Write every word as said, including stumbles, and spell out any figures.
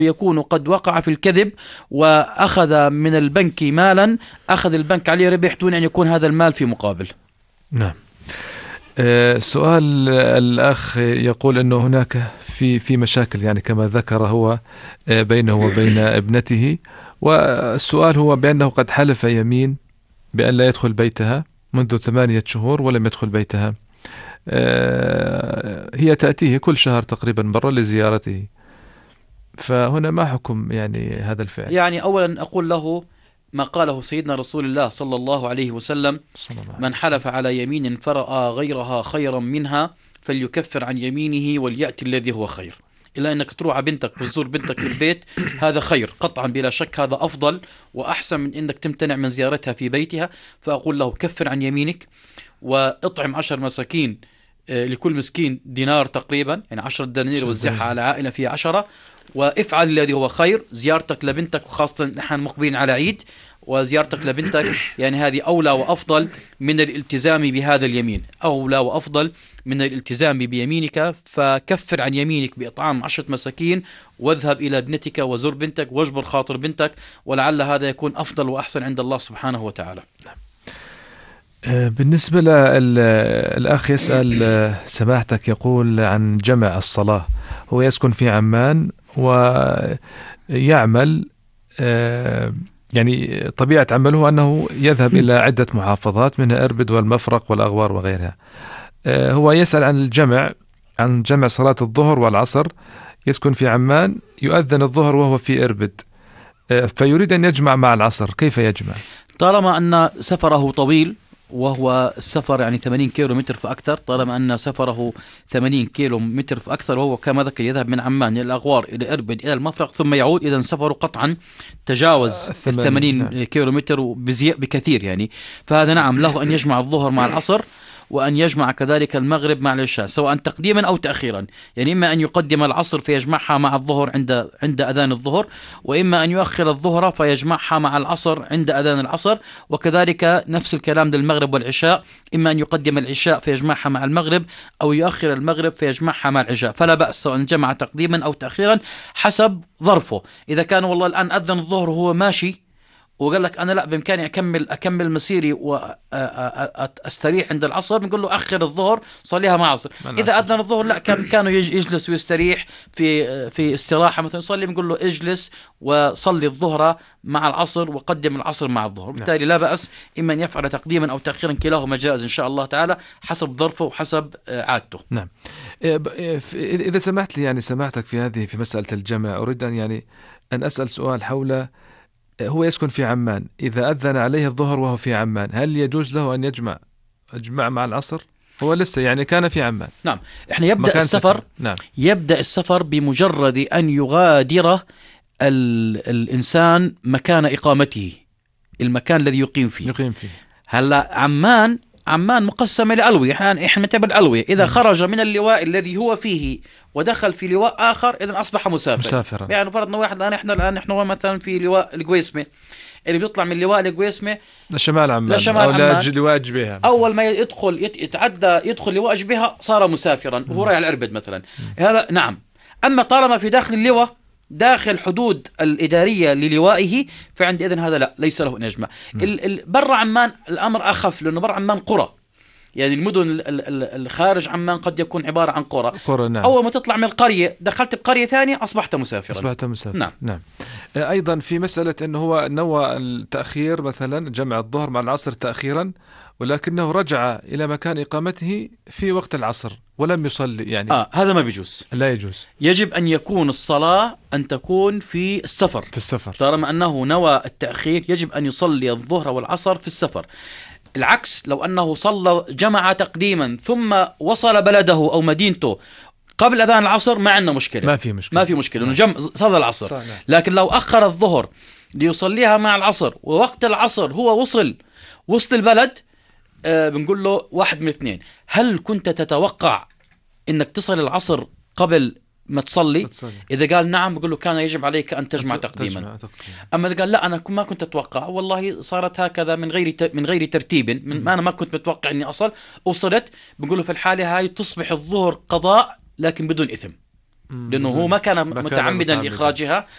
يكون قد وقع في الكذب وأخذ من البنك مالا، أخذ البنك عليه ربح دون أن يكون هذا المال في مقابل. نعم. أه سؤال الأخ يقول أنه هناك في في مشاكل يعني كما ذكر هو بينه وبين ابنته، والسؤال هو بأنه قد حلف يمين بأن لا يدخل بيتها منذ ثمانية شهور ولم يدخل بيتها. أه هي تأتيه كل شهر تقريبا مرة لزيارته، فهنا ما حكم يعني هذا الفعل؟ يعني أولا أقول له ما قاله سيدنا رسول الله صلى الله عليه وسلم: من حلف على يمين فرأى غيرها خيرا منها فليكفر عن يمينه وليأتي الذي هو خير. إلا أنك تروح على بنتك وتزور بنتك في البيت، هذا خير قطعا بلا شك، هذا أفضل وأحسن من أنك تمتنع من زيارتها في بيتها. فأقول له كفر عن يمينك وإطعم عشر مساكين، لكل مسكين دينار تقريبا، يعني عشرة دنانير وزعها على عائلة فيها عشرة، وافعل الذي هو خير. زيارتك لبنتك وخاصة نحن مقبلين على عيد، وزيارتك لبنتك يعني هذه أولى وأفضل من الالتزام بهذا اليمين، أولى وأفضل من الالتزام بيمينك. فكفر عن يمينك بإطعام عشرة مساكين، واذهب إلى ابنتك وزر بنتك واجبر خاطر بنتك، ولعل هذا يكون أفضل وأحسن عند الله سبحانه وتعالى. بالنسبة للأخ يسأل سماحتك، يقول عن جمع الصلاة. هو يسكن في عمان ويعمل، يعني طبيعة عمله أنه يذهب إلى عدة محافظات منها إربد والمفرق والأغوار وغيرها. هو يسأل عن الجمع، عن جمع صلاة الظهر والعصر. يسكن في عمان، يؤذن الظهر وهو في إربد، فيريد أن يجمع مع العصر، كيف يجمع؟ طالما أن سفره طويل، وهو السفر يعني ثمانين كيلو متر فأكثر، طالما أن سفره ثمانين كيلو متر فأكثر، وهو كما ذكر يذهب من عمان إلى الأغوار إلى إربد إلى المفرق ثم يعود، إذا سفره قطعا تجاوز الثمانين كيلو متر بكثير يعني. فهذا نعم له أن يجمع الظهر مع العصر، وأن يجمع كذلك المغرب مع العشاء سواء تقديما أو تأخيرا. يعني إما أن يقدم العصر فيجمعها مع الظهر عند عند أذان الظهر، وإما أن يؤخر الظهر فيجمعها مع العصر عند أذان العصر، وكذلك نفس الكلام للمغرب والعشاء، إما أن يقدم العشاء فيجمعها مع المغرب أو يؤخر المغرب فيجمعها مع العشاء، فلا بأس سواء جمع تقديما أو تأخيرا حسب ظرفه. إذا كان والله الآن أذن الظهر وهو ماشي وقال لك أنا لا بإمكاني أكمل أكمل مسيري وأستريح عند العصر، بنقول له أخر الظهر صليها مع العصر. إذا أذن الظهر لا كان كانوا يجلس ويستريح في في استراحة مثلا يصلي، بنقول له اجلس وصلي الظهر مع العصر وقدم العصر مع الظهر. بالتالي لا بأس، إما أن يفعل تقديما أو تأخيرا، كلاهما جائز إن شاء الله تعالى حسب ظرفه وحسب عادته. نعم. إذا سمحت لي يعني سمحتك في هذه في مسألة الجمع، أريد أن يعني أن أسأل سؤال حول، هو يسكن في عمان، إذا أذن عليه الظهر وهو في عمان، هل يجوز له أن يجمع يجمع مع العصر؟ هو لسه يعني كان في عمان. نعم. إحنا يبدأ السفر نعم. يبدأ السفر بمجرد أن يغادر الإنسان مكان إقامته، المكان الذي يقيم فيه. يقيم فيه. هلا عمان عمان مقسمة لألوية، احنا احنا نعتبر ألوية. إذا خرج من اللواء الذي هو فيه ودخل في لواء آخر إذا أصبح مسافر. مسافرا. يعني فرضنا واحد الآن احنا الآن احنا مثلا في لواء القويسمة، اللي بيطلع من لواء القويسمة لشمال عمان لشمال أو عمان لواء جبيهة، أول ما يدخل يتعدى يدخل لواء جبيهة صار مسافرا وهو رايح الأربد مثلا. هذا نعم. أما طالما في داخل اللواء داخل حدود الإدارية للوائه فعند إذن هذا لا ليس له أن يجمع. برا عمان الأمر أخف، لأنه برا عمان قرى، يعني المدن الخارج عمان قد يكون عبارة عن قرى. قرى نعم. أول ما تطلع من القرية دخلت بقرية ثانية أصبحت مسافرا. أصبحت مسافرا. نعم. نعم. أيضا في مسألة أنه هو نوى التأخير مثلا جمع الظهر مع العصر تأخيرا، ولكنه رجع إلى مكان إقامته في وقت العصر ولم يصلي، يعني آه هذا ما بيجوز. لا يجوز. يجب أن يكون الصلاة أن تكون في السفر. في السفر. طالما أنه نوى التأخير يجب أن يصلي الظهر والعصر في السفر. العكس لو أنه صلى جمع تقديما ثم وصل بلده أو مدينته قبل أذان العصر ما عندنا مشكلة، ما في مشكلة ما في مشكلة إنه جمع صلى العصر. صحيح. لكن لو أخر الظهر ليصليها مع العصر ووقت العصر هو وصل وسط البلد، آه بنقول له واحد من اثنين: هل كنت تتوقع إنك تصل العصر قبل ما تصلي؟ بتصلي. إذا قال نعم بقول له كان يجب عليك أن تجمع تقديما. تجمع تقديما. أما إذا قال لا أنا ما كنت أتوقع، والله صارت هكذا من غير من غير ترتيب، من ما أنا ما كنت متوقع إني أصل وصلت، بقول له في الحالة هاي تصبح الظهر قضاء لكن بدون إثم. لأنه هو ما كان ما كان متعمدا متعمدا. لإخراجها،